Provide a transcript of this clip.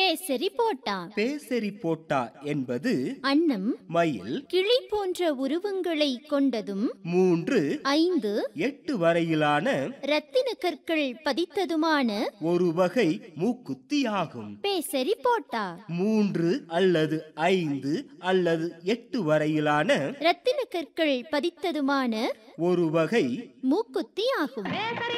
பேசரி போட்டா. பேசரி போட்டா என்பது அன்னம் மயில் கிளி போன்ற உருவங்களை கொண்டதும் 3, 5, 8 வரையிலான ரத்தின கற்கள் பதித்ததுமான ஒரு வகை மூக்குத்தியாகும். பேசரி போட்டா. 3 அல்லது 5 அல்லது 8 வரையிலான ரத்தின கற்கள் பதித்ததுமான ஒரு வகை மூக்குத்தி ஆகும்.